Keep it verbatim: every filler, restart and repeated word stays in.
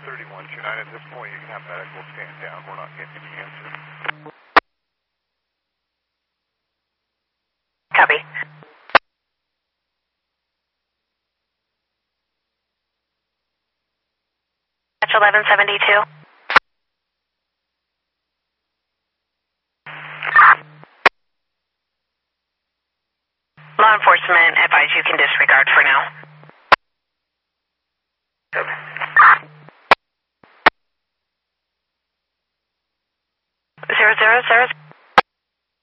thirty-one two nine. At this point, you can have medical stand down. We're not getting any answer. Copy. Match eleven seventy-two.